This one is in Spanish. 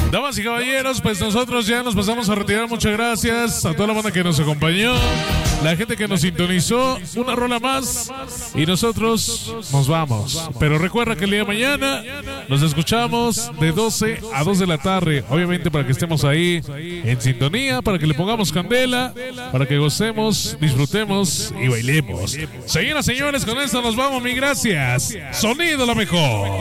Damas y caballeros, pues nosotros ya nos pasamos a retirar. Muchas gracias a toda la banda que nos acompañó, la gente que nos sintonizó. Una rola más y nosotros nos vamos. Pero recuerda que el día de mañana nos escuchamos de 12 a 2 de la tarde. Obviamente para que estemos ahí en sintonía, para que le pongamos candela, para que gocemos, disfrutemos y bailemos. Señoras y señores, con esto nos vamos. Mil gracias. Sonido lo mejor.